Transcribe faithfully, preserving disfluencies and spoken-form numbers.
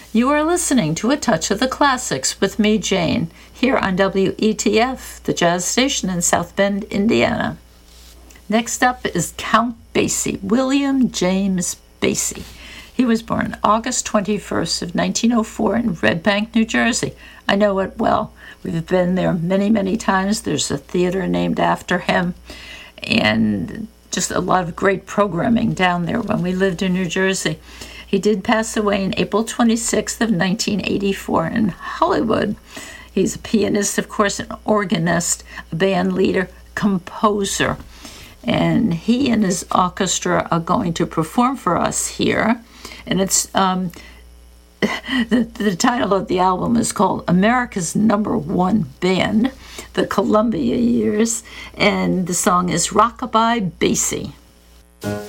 You are listening to A Touch of the Classics with me, Jane, here on W E T F, the jazz station in South Bend, Indiana. Next up is Count Basie, William James Basie. He was born August twenty-first of nineteen oh four in Red Bank, New Jersey. I know it well. We've been there many, many times. There's a theater named after him, and just a lot of great programming down there when we lived in New Jersey. He did pass away on April twenty-sixth of nineteen eighty-four in Hollywood. He's a pianist, of course, an organist, a band leader, composer. And he and his orchestra are going to perform for us here. And it's um, the, the title of the album is called America's Number One Band, the Columbia Years. And the song is Rockabye Basie.